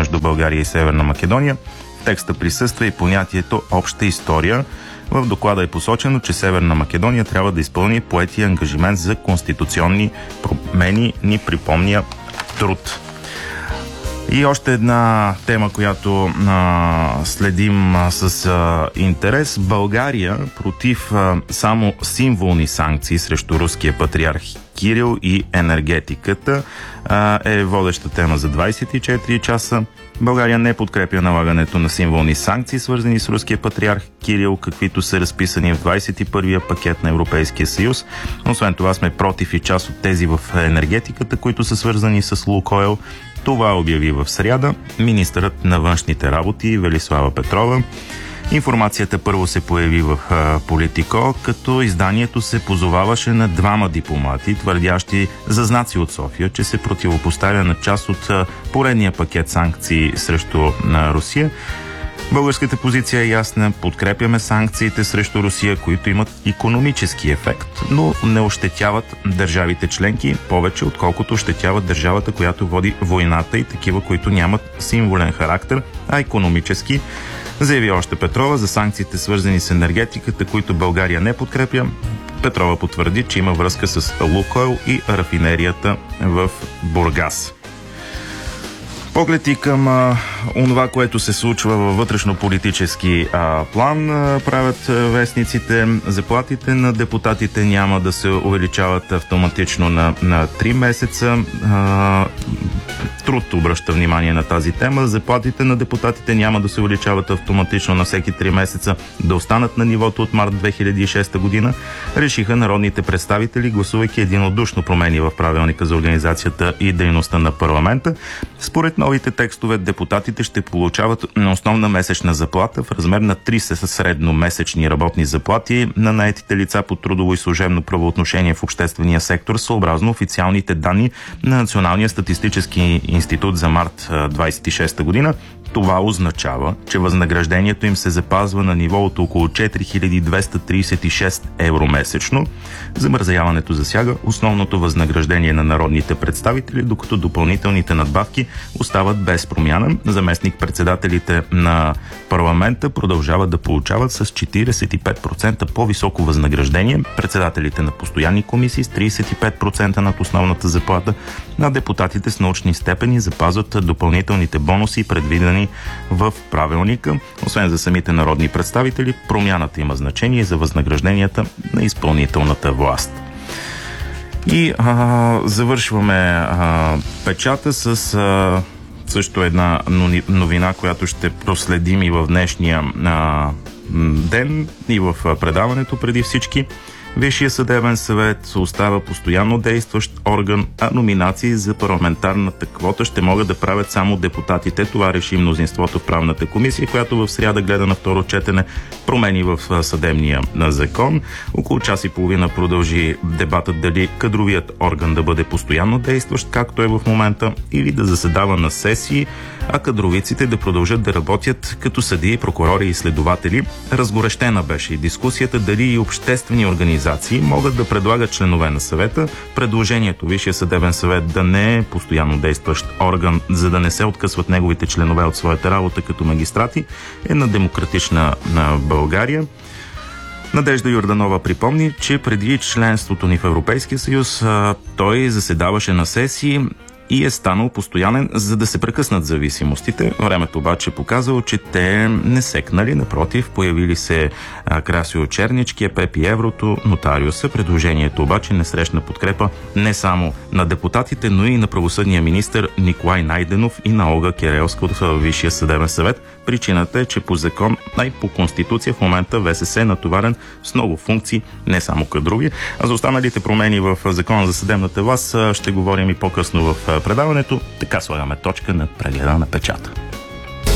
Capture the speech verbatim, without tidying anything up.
между България и Северна Македония. В текста присъства и понятието обща история. В доклада е посочено, че Северна Македония трябва да изпълни поетия ангажимент за конституционни промени, ни припомня Труд. И още една тема, която а, следим а, с а, интерес. България против а, само символни санкции срещу руския патриарх Кирил и енергетиката а, е водеща тема за двадесет и четири часа. България не подкрепя налагането на символни санкции, свързани с руския патриарх Кирил, каквито са разписани в двадесет и първия пакет на Европейския съюз. Освен това сме против и част от тези в енергетиката, които са свързани с Лукойл. Това обяви в сряда министърът на външните работи Велислава Петрова. Информацията първо се появи в Политико, като изданието се позоваваше на двама дипломати, твърдящи за знаци от София, че се противопоставя на част от поредния пакет санкции срещу Русия. Българската позиция е ясна. Подкрепяме санкциите срещу Русия, които имат икономически ефект, но не ощетяват държавите членки повече, отколкото ощетяват държавата, която води войната, и такива, които нямат символен характер, а икономически. Заяви още Петрова за санкциите, свързани с енергетиката, които България не подкрепя. Петрова потвърди, че има връзка с Лукойл и рафинерията в Бургас. Поглед и към а, онова, което се случва във вътрешно-политически а, план, а, правят а, вестниците. Заплатите на депутатите няма да се увеличават автоматично на, на три месеца. А, Труд обръща внимание на тази тема. Заплатите на депутатите няма да се увеличават автоматично на всеки три месеца, да останат на нивото от март две хиляди и шеста година, решиха народните представители, гласувайки единодушно промени в правилника за организацията и дейността на парламента. Според новите текстове, депутатите ще получават основна месечна заплата в размер на три средномесечни работни заплати на наетите лица по трудово и служебно правоотношение в обществения сектор, съобразно официалните данни на Националния статистически институт за март двадесет и шеста година. Това означава, че възнаграждението им се запазва на ниво от около четири хиляди двеста тридесет и шест евро месечно. Замразяването засяга основното възнаграждение на народните представители, докато допълнителните надбавки остават без промяна. Заместник-председателите на парламента продължават да получават с четиридесет и пет процента по-високо възнаграждение, председателите на постоянни комисии с тридесет и пет процента над основната заплата, на депутатите с научни степени запазват допълнителните бонуси, предвидени в правилника. Освен за самите народни представители, промяната има значение за възнагражденията на изпълнителната власт. И а, завършваме а, печата с а, също една новина, която ще проследим и в днешния а, ден, и в предаването преди всички. Висшия съдебен съвет остава постоянно действащ орган, а номинации за парламентарната квота ще могат да правят само депутатите. Това реши мнозинството в правната комисия, която в сряда гледа на второ четене промени в съдебния закон. Около час и половина продължи дебатът дали кадровият орган да бъде постоянно действащ, както е в момента, или да заседава на сесии, а кадровиците да продължат да работят като съдии, прокурори и следователи. Разгорещена беше и дискусията дали и обществени организации могат да предлагат членове на съвета. Предложението Висшия съдебен съвет да не е постоянно действащ орган, за да не се откъсват неговите членове от своята работа като магистрати, е на Демократична на България. Надежда Йорданова припомни, че преди членството ни в Европейския съюз той заседаваше на сесии и е станал постоянен, за да се прекъснат зависимостите. Времето обаче показало, че те не секнали, напротив, появили се а, Красио Чернички, Пепи Еврото, нотариуса. Предложението обаче не срещна подкрепа не само на депутатите, но и на правосъдния министър Николай Найденов и на Олга Керелска от Висшия съдебен съвет. Причината е, че по закон, а и по конституция в момента ВСС е натоварен с много функции, не само кадрови. А за останалите промени в закона за съдебната власт ще говорим и по-късно в предаването. Така слагаме точка на прегледа на печата.